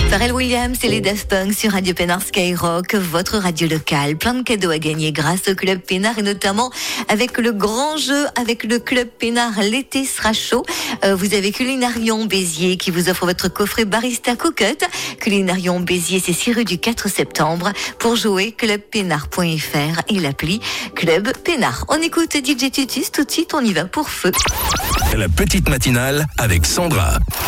Pharrell Williams et les Daft Punk sur Radio Pénard Skyrock, votre radio locale. Plein de cadeaux à gagner grâce au Club Pénard et notamment avec le grand jeu avec le Club Pénard. L'été sera chaud. Vous avez Culinarion Béziers qui vous offre votre coffret Barista Cocotte. Culinarion Béziers, c'est 6 rue du 4 septembre. Pour jouer, clubpénard.fr et l'appli Club Pénard. On écoute DJ Tutus tout de suite, on y va pour feu. La petite matinale avec Sandra.